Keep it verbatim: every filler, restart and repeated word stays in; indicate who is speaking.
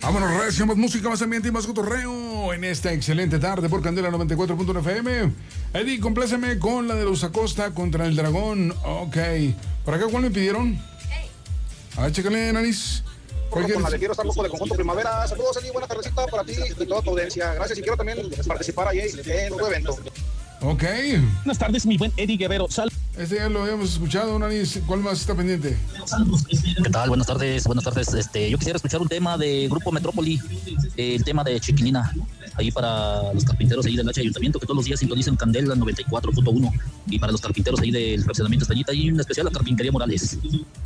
Speaker 1: Vámonos, recio, más música, más ambiente y más cotorreo en esta excelente tarde por Candela noventa y cuatro punto uno F M. Eddie, compláceme con la de Luz Acosta contra el Dragón. Ok. ¿Por acá cuál me pidieron? A ver, chécale, Nanis.
Speaker 2: Con la de Quiero Estar Loco de Conjunto Primavera. Saludos, Eddie, buena tardecita para ti y toda tu audiencia. Gracias, y quiero también participar ahí en tu evento.
Speaker 1: Ok.
Speaker 3: Buenas tardes, mi buen Eddie Guerrero. Sal
Speaker 1: Este ya lo habíamos escuchado, Nanis. ¿Cuál más está pendiente?
Speaker 4: ¿Qué tal? Buenas tardes, buenas tardes. Este, yo quisiera escuchar un tema de Grupo Metrópoli, eh, el tema de Chiquilina, ahí para los carpinteros ahí del H Ayuntamiento, que todos los días sintonizan Candela noventa y cuatro punto uno, y para los carpinteros ahí del fraccionamiento Estañita, y en especial la Carpintería Morales.